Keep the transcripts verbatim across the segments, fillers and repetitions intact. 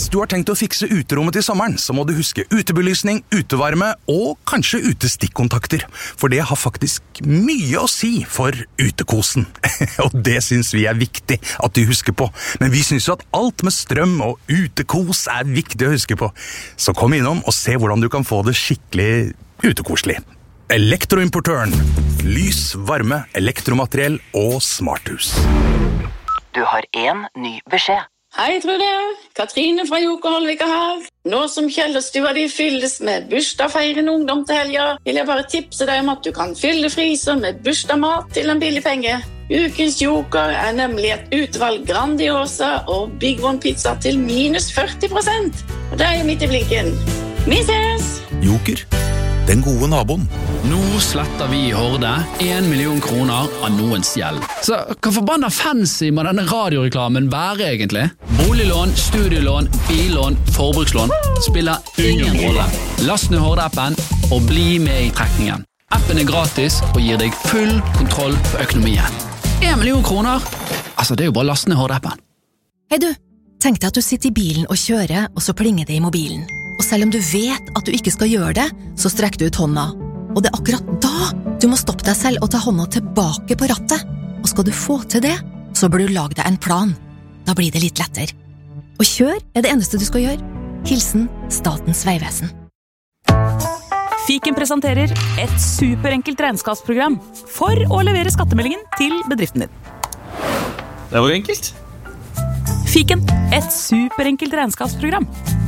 du har tenkt å fikse uterommet til sommeren, så må du huske utebelysning, utevarme og kanskje utestikkontakter. For det har faktisk mye å si for utekosen. Og det synes vi er viktig at du husker på. Men vi synes jo at alt med strøm og utekos er viktig å huske på. Så kom innom og se hvordan du kan få det skikkelig utekoselig. Elektroimportøren. Lys, varme, elektromateriell og smarthus. Du har en ny beskjed. Hei, Trude. Katrine fra Joker Holvika her. Nå som Kjellerstua de fylles med bursdagsfeirende ungdom til helga, vil jeg bare tipse deg om at du kan fylle fryser med bursdagsmat til en billig penge. Ukens Joker er nemlig et utvalg Grandiosa og Big One pizza til minus førti prosent. Og det er jo midt i blinken. Vi ses! Joker, den gode naboen. Nå sletter vi i Horde en million kroner av noens gjeld. Så hva forbanna fancy må denne radioreklamen være egentlig? Boliglån, studielån, billån, forbrukslån spiller ingen rolle. Last ned Horde-appen og bli med i trekningen. Appen er gratis og gir deg full kontroll på økonomien. En million kroner? Altså, det er jo bare last ned Horde-appen. Hei du, tenk deg at du sitter i bilen og kjører, og så plinger det i mobilen. Og selv om du vet at du ikke skal gjøre det, så strekker du ut hånda. Og det er akkurat da du må stoppe deg selv og ta hånda tilbake på rattet. Og skal du få til det, så bør du lage deg en plan. Da blir det litt lettere. Og kjør er det eneste du skal gjøre. Hilsen Statens Vegvesen. Fiken presenterer et superenkelt regnskapsprogram for å levere skattemeldingen til bedriften din. Det var enkelt. Fiken, et superenkelt regnskapsprogram.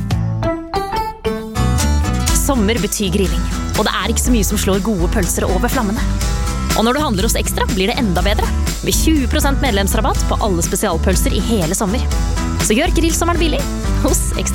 Sommer betyr grilling, og det er ikke så mye som slår gode pølser over flammene. Og når du handler hos Ekstra, blir det enda bedre, med tjue prosent medlemsrabatt på alle spesialpølser i hele sommer. Så gjør grillsommeren billig hos Ekstra.